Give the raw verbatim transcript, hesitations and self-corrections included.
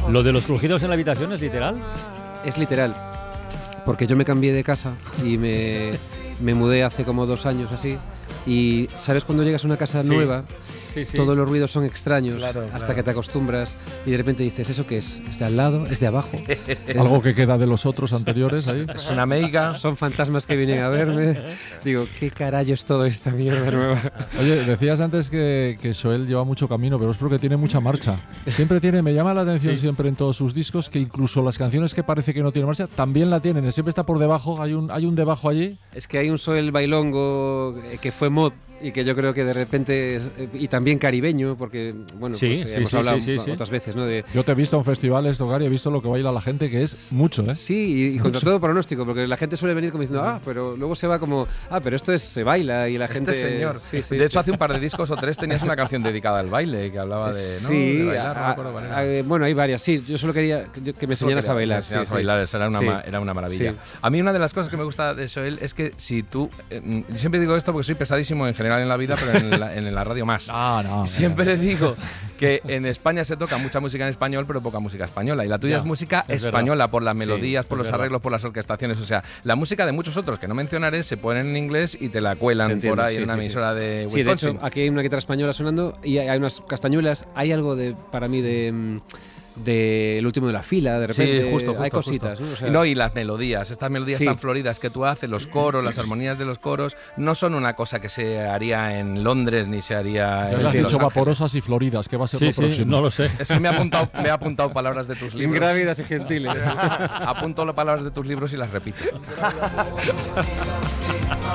¿Lo de los crujidos en la habitación es literal? Es literal, porque yo me cambié de casa y me, me mudé hace como dos años así, y ¿sabes cuando llegas a una casa Sí. nueva? Sí, sí. Todos los ruidos son extraños, Claro, hasta claro. que te acostumbras y de repente dices, ¿eso qué es? ¿Es de al lado? ¿Es de abajo? Algo que queda de los otros anteriores ahí. Es una meiga. Son fantasmas que vienen a verme. Digo, ¿qué carajo es todo esta mierda nueva? Oye, decías antes que, que Joel lleva mucho camino, pero es porque tiene mucha marcha. Siempre tiene, me llama la atención Sí. siempre en todos sus discos que incluso las canciones que parece que no tienen marcha, también la tienen. Siempre está por debajo, hay un, hay un debajo allí. Es que hay un Soel bailongo eh, que fue mod y que yo creo que de repente, eh, y también caribeño, porque, bueno, Sí, pues, eh, sí, hemos sí, hablado sí, sí, sí. otras veces, ¿no? De, Yo te he visto en festivales, tocar, y he visto lo que baila la gente, que es mucho, ¿eh? sí, y, y contra todo pronóstico, porque la gente suele venir como diciendo, ah, pero luego se va como, ah, pero esto es, se baila y la gente... Este señor. Sí, sí, de hecho, sí. hace un par de discos o tres tenías una canción dedicada al baile que hablaba de, ¿no? Sí, de bailar, no me a- acuerdo cuál era. a- bueno, hay varias, sí, yo solo quería que, yo- que me Solo enseñaras quería- a bailar. me enseñaras sí, a sí. bailar, eso era una, Sí. ma- era una maravilla. Sí. A mí una de las cosas que me gusta de Joel es que si tú... eh, siempre digo esto porque soy pesadísimo en general en la vida, pero en la, en la radio más. Ah, no. Siempre digo que en España se toca mucha música en español, pero poca música española. Y la tuya Ya, es música es española verdad. por las Sí, melodías, por es los verdad. arreglos, por las orquestaciones. O sea, la música de muchos otros que no mencionaré se ponen en inglés y te la cuelan Te entiendo, por ahí sí, en una sí, sí. emisora de Sí, de Wisconsin. hecho, aquí hay una guitarra española sonando y hay hay unas castañuelas. Hay algo de, para mí de, mm, de El último de la fila, de repente. Sí, justo, justo, hay cositas, justo. ¿no? O sea, Y no, y las melodías, estas melodías Sí. tan floridas que tú haces, los coros, las armonías de los coros, no son una cosa que se haría en Londres ni se haría Ya en le has Los dicho Ángeles. vaporosas y floridas, que va a ser Sí, lo sí, próximo. no lo sé. Es que me he apuntado, me he apuntado palabras de tus libros. ingrávidas y gentiles. Apunto las palabras de tus libros y las repito.